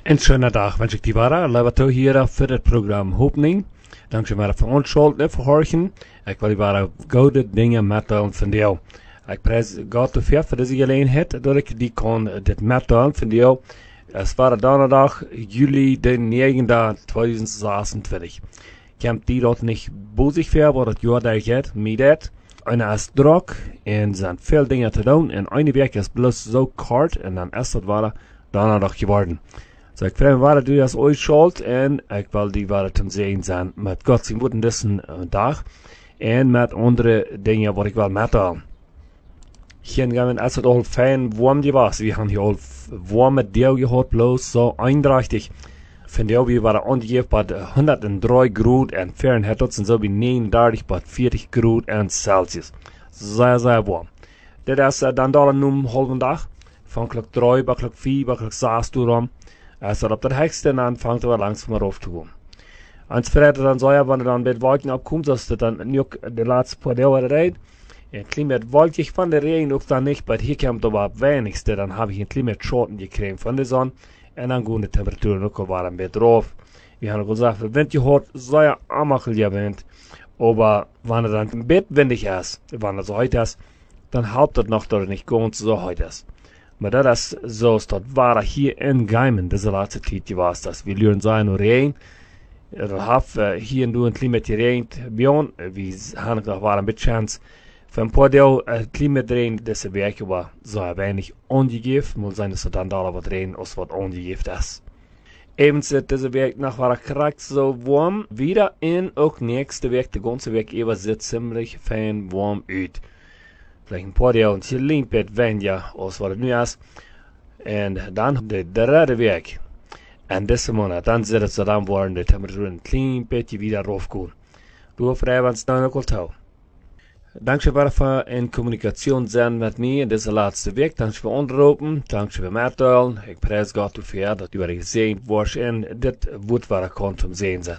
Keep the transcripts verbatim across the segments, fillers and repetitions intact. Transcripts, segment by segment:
Een schönen dag wens ik die waren. Laten we hier voor het programma Hoopning. Dankzij mij voor ons schuld voor horchen. Ik wil die waren goede dingen mettelen van jou. Ik prijs God te veel voor deze gelegenheid dat ik die kon dit mettelen van jou. Het was donderdag, juli de negende tweeduizend zesentwintig. Ik heb die dat niet boezig voor wat het jaar daar gaat, met dat. En het is druk en er zijn veel dingen te doen. En een week is bloos zo kort en dan is het waar donderdag geworden. So ik vraag me waar du als ooit schuld en ik wil die waar te zien zijn met God zijn woorden deze dag en met andere dingen wat ik wil mettelen. Hier gaan we als het al fijn warm was. We hebben hier al warme deel gehad, bloos zo eindrechtig. Van jou we waren ongeveer bij honderddrie graden en Fahrenheit tot en zo bij negenendertig bij veertig graden en Celsius. Zeer, zeer warm. Dit is uh, dan daar een halve dag. Van klok drie bij klok vier bij klok zes toe om. Als er op de hoogste en dan vangt er langzaam maar af te komen. En verder dan zou je, wanneer dan met wolken opkomt, zoals het dan nu ook de laatste paar dagen rijdt. Een klein beetje wolkig van de regen ook dan niet, maar hier komt er wat wenigste. Dan heb ik een klein beetje schoten gekregen van de zon. En dan gaan de temperaturen ook al wat een beetje eraf. We hebben ook gezegd, de wind je hoort, zou je allemaal je wind. Maar wanneer dan een beetje windig is, wanneer het zo heet is, dan helpt het nog dat het niet gewoon zo heet is. Maar dat is zoals dat waar hier in Geimen deze laatste tijd was. Dat we leren zijn door regen. Er heeft uh, hier en daar een klein beetje regen bij we hebben nog wel een beetje kans. Van een paar deel een klein beetje regen deze week was zo weinig ongegeven. Moet zijn dat ze dan daar wat regen als wat ongegeven is. Eventueel deze week nog wel krijgt zo warm. Wieder en ook nächste week, de ganze week even zit ziemlich fijn warm uit. Vielleicht een paar deel een klein beetje weniger als wat het nu is. En dan de derde week. En deze maand, dan zit het zo dan worden de temperatuur een klein beetje weer afkomen. Doe vrij wat het dan ook al touw. Dankzij voor in communicatie zijn met mij in deze laatste week. Dankzij voor onderroepen. Dankzij voor mettelen. Ik prijs God te veel dat u er gezien wordt. En dit wordt waar ik kon om zien zijn.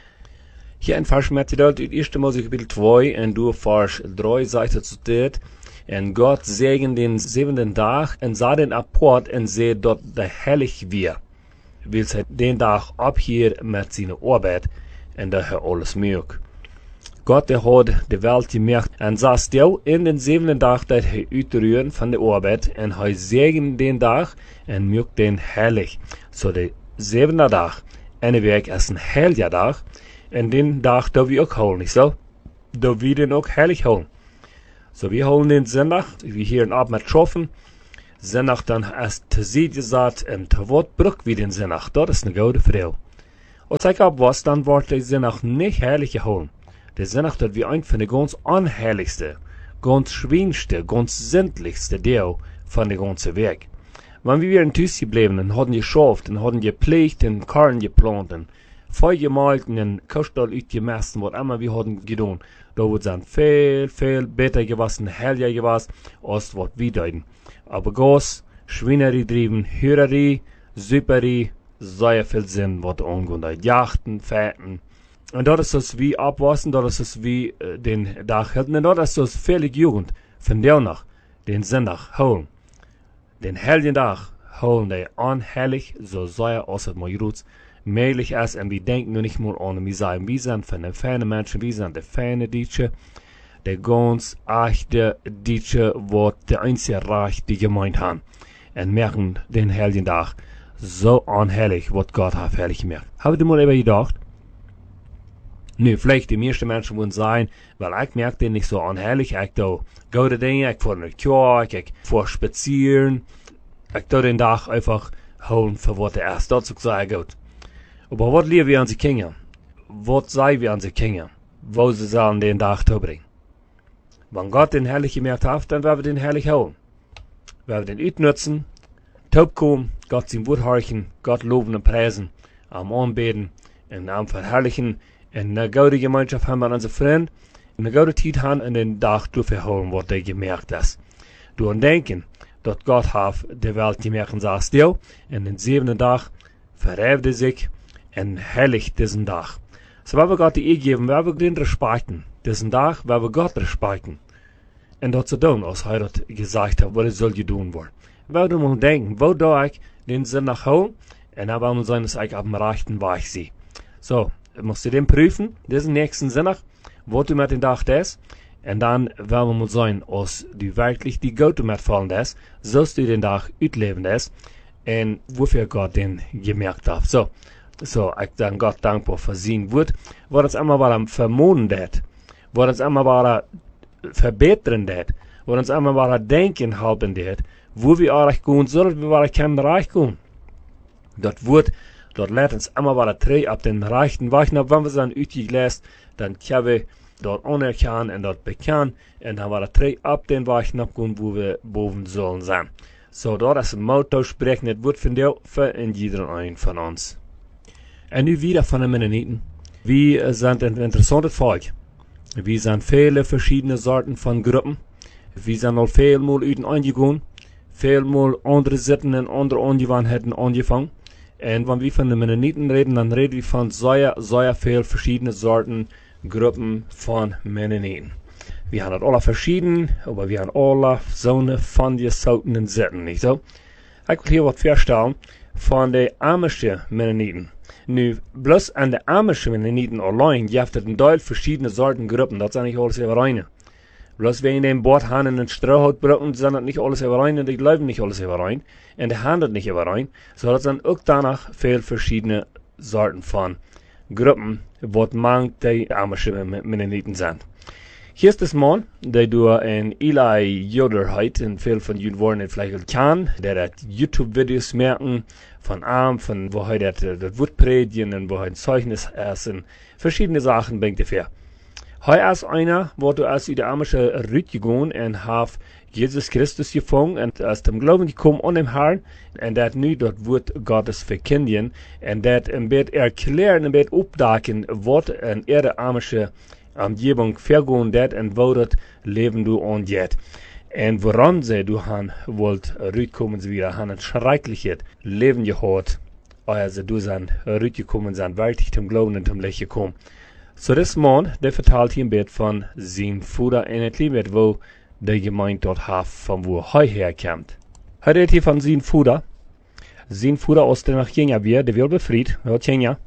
Hier in vers mettelen uit eerste Mose twee en door vers drie zegt het zo dit. En God zegen den zevende dag en zag den apart en zei dat de heilig weer. Wil zij den dag op hier met zijn arbeid en dat hij alles maakt. God had de wereld gemaakt en zag stil in den zevende dag dat hij uitruren van de arbeid en hij zegen den dag en maakt den heilig. Zo de zevende dag en de week is een heilige dag en den dag dat we ook houden, niet zo? Dat we den ook heilig houden. So, wir holen den zondag, wir hier een Abend getroffen. Zondag dan is te zien gezet en te wat brug wie den zondag. Dat is een goede vrouw. Als ik op was, dan wordt de zondag niet heilig gehouden. De zondag dat we een van de ganz onheiligste, ganz schwierigste, ganz zindelijkste deel van de ganze week. Wanneer we weer in thuis gebleven en hadden geschaft en hadden gepleegd en karren geplant en vuil gemalt en kostal uitgemest wat immer we hadden gedaan. Da wordt dan veel, veel beter gewassen, heiliger gewassen, als wat we deuten. Aber gas, Schweinerie drieben, Hürerie, Süperie, sehr viel Sinn, wat angeht. Jachten, Feiten. Und dat is dus wie abwassen, dat is dus wie uh, den Dag halten. En dat is dus vele Jugend von der noch, den Sonntag holen. Den heiligen Dag holen die onheilig, so sehr als het maar goed möglich ist, und wir denken nur nicht mal an, wir sagen, wir sind von den feinen Menschen, wir sind die feine Deutsche, die ganz echte Deutsche, wo der einzige Reich die gemeint haben, und merken den heiligen Tag so unheilig, was Gott hat heilig gemacht. Habt ihr mal über gedacht? Nu, vielleicht die meisten Menschen würden sagen, weil ich merke den nicht so unheilig, ich do gute Dinge, ich fahre in die Kirche, ich fahre spazieren, ich do den Tag einfach holen für was er ist, das ist sehr gut. Aber was lehren wir an die Kinder? Was sagen wir an die Kinder? Wo sie sollen den Tag zubringen? Wenn Gott den Herrlich gemerkt hat, dann werden wir den Herrlich holen. Wir werden den utnutzen, taub kommen, Gott sein Wort horchen, Gott loben und preisen, am anbeten, und am verherrlichen, in eine gute Gemeinschaft haben wir unsere Freunde, eine gute Zeit haben und den Tag durchholen, was der gemerkt ist. Du und denken, dass Gott hat die Welt gemerkt und sagt still, und den siebenten Tag verhält sich, en heilig diesen Tag. So wir Gott die geben, wir den respekten. Diesen Tag, wir Gott respekten. En dat zu tun, als hij dat gesagt hat, was soll je doen worden. Wir mal denken, wo da ich den Sinn nach holen, Und dann wollen wir sein, dass ich auf dem rechten Weg sehe. So, musst du den prüfen, diesen nächsten Sonntag, wo du mit den Tag das. Und dann wollen wir mal sein, als du wirklich die Gute mitfallen das, sollst du den Tag utleben das, und wofür Gott den gemerkt hat. So, so, ich dann Gott dankbar für sein Wort, wo das einmal war am Vermoden dat, wo das einmal war verbessern dat, wo uns einmal war denken halten dat, wo wir eigentlich gehen sollen, wir waren kein Reich gehen. Das Wort, dort lädt uns einmal war drei ab den rechten Weg, wenn wir es dann utgelesen, dann können wir dort anerkennen und dort bekennen, und dann war der drei ab den Weg nachgehen, wo wir boven sollen sein. So, dort ist ein Motto sprechen, das Wort von dir für jeden einen von uns. Und nu wieder von den Mennoniten. Wir sind ein interessantes Volk. Wir sind viele verschiedene Sorten von Gruppen. Wir sind al veel mal uten angegangen. Veel mal andere Sitten und andere Angewohnheiten angefangen. Und wenn wir von den Mennoniten reden, dann reden wir von sehr, sehr viel verschiedene Sorten, Gruppen von Mennoniten. Wir haben alle verschieden, aber wir haben alle so eine von die Sorten Sitten, nicht so? Ich will hier was feststellen von den amischen Mennoniten. Nu, bloß an den amischen Mennoniten allein gibt es ein Teil verschiedene Sorten Gruppen, das sind nicht alles übereine. Bloß wenn die in Bord haben und Strohhaut brauchen, sind das nicht alles überein und die glauben nicht alles überein und die handeln nicht überein, so das sind auch danach viel verschiedene Sorten von Gruppen, was man die amischen Mennoniten sind. Hier ist das Mann, der du in Eli Yoder heute, in viel von Juden worden vielleicht kann, der hat YouTube-Videos merken, von Arm, von wo er das, das Wort predigen und wo er ein Zeugnis essen, verschiedene Sachen bringt er. Heute ist einer, wo du als die amische Rüt gegangen und hat Jesus Christus gefangen und aus dem Glauben gekommen an dem Herrn und der nu das Wort Gottes verkündigen und der ein bisschen erklären, ein bisschen aufdagen, was in ihrer amische Umgebung vergehen dat und wo das Leben du und jet. Und woran sie du han wollt rütkommen sie wieder, han ein schreckliches Leben gehabt, als sie du sind rütgekommen sind, wirklich zum Glauben und zum Licht gekommen. So das Mann, der vertelt hier ein bisschen von seinem Vater in et Lied, wo der Gemeinde dort hat, von wo er herkommt. Er redet hier von seinem Vater. Sein Vater aus der nach Kenia wir, der will befried, aus Kenia.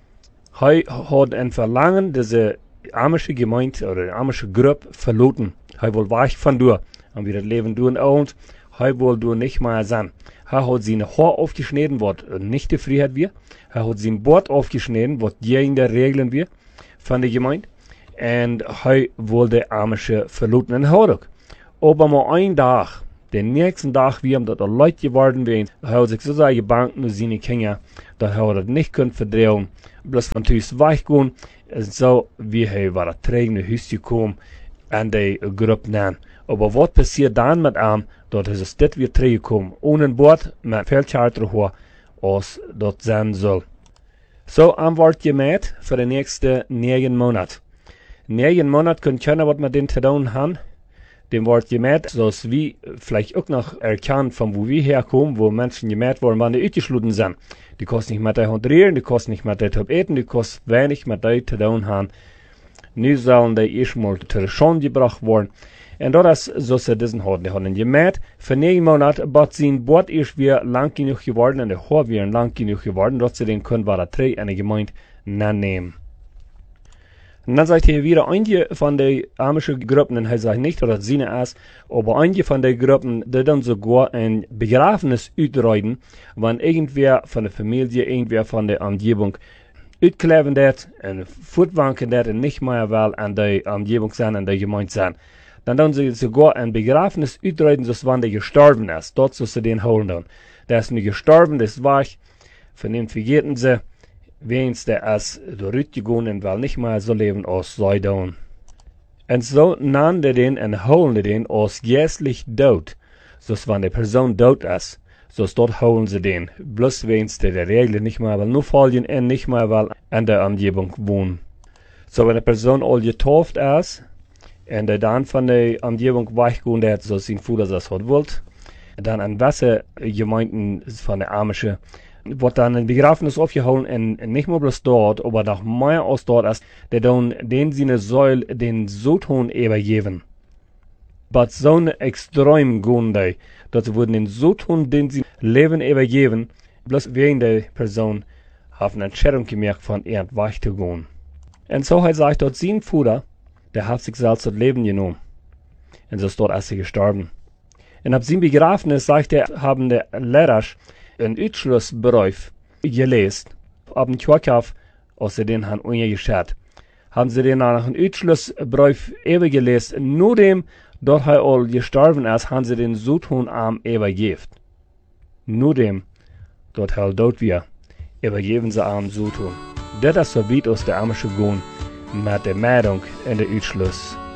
Er hat ein Verlangen, diese amische Gemeinde oder die amische Gruppe verloten. Er will weich von du. Und wir das Leben tun und er will du nicht mehr sein. Er hat seine Haare aufgeschnitten, was nicht die Freiheit wir. Er hat sein Bord aufgeschnitten, was gegen die Regeln wir von der Gemeinde. Und er will die amische verloten in Horuk. Aber mal einen Tag, den nächsten Tag, wir haben dort Leute geworden, wir haben sich so sehr gebankt, nur seine Kinder, dass er das nicht können verdrehen, bloß von Tüß weichgehen. So, wir haben war träge Hüs gekommen an die Gruppe nennen. Aber was passiert dann mit ihm, dort ist es das wieder zurückgekommen, ohne ein Bord, mit viel Charter hoch, als dort sein soll. So, am Wort gemäht für die nächsten neun Monate. Neun Monate können keiner, was mit denen zu tun haben, dem Wort gemäht, so dass wir vielleicht auch noch erkennen, von wo wir herkommen, wo Menschen gemäht worden, wann die ausgeschlossen sind. Die kosten nicht mit der Hondrieren, die kosten nicht mit der Top-Eten, die kosten wenig mit der zu tun haben. Nu sollen die erstmal zur Schande gebracht worden. Und das ist so, sie diesen haben. Die haben gemäht, für neun Monate, aber sein Bord ist wieder lang genug geworden, und der Haar wieder lang genug geworden, dass sie den können, war der drei eine Gemeinde nehmen. Und dann sagt er wieder, einige von den amischen Gruppen, und er sagt nicht, oder seine ist, aber einige von den Gruppen, die dann sogar ein Begräbnis utreiten, wenn irgendwer von der Familie, irgendwer von der Umgebung uitkleven dat, en voetwanken dat, en nicht mehr wel an der Umgebung sein, an der Gemeinde sein. Dann tun sie sogar ein Begräbnis utreiten, so wann der gestorben ist. Dort soll sie den holen dann. Der ist nicht gestorben, das ist weg, von dem vergeten sie, wenigstens der ist durchgegangen und will nicht mehr so leben als sei dann. Und so nannte den und holen den als geistlich tot, so wenn die Person tot ist, so dort holen sie den, bloß wenigstens der Regel nicht mehr will, nur folgen und nicht mehr will in der Umgebung wohnen. So wenn eine Person all getauft ist, und der dann von der Umgebung weichgehen hat, so sein Vater das hat wollt, dann an Wasser Gemeinden von der Amische, wird dann ein Begräbnis aufgeholt und nicht nur bloß dort, aber noch mehr als dort ist, der dann den seine Säule den Soton übergeben. Aber so eine extrem Gunde, dass sie wurden den Soton, den sie Leben übergeben, bloß wegen der Person hat eine Entscheidung gemacht, von ihr wegzugehen. Und so hat sich dort sein Vater, der hat sich selbst das Leben genommen. Und so ist dort als sie gestorben. Und ab seinem Begräbnis, sagt er, haben die Lehrer einen Ausschlussbrief gelesen. Ab dem Kirchhof, als sie den haben umgeschert. Haben sie den nach einem Ausschlussbrief übergelesen. Nur dem, dort er all gestorben ist, haben sie den Südhund am übergeben. Nur dem, dort er tot wir, übergeben sie am Südhund. Das ist so weit aus der Amische gehen mit der Meldung in der Ausschluss.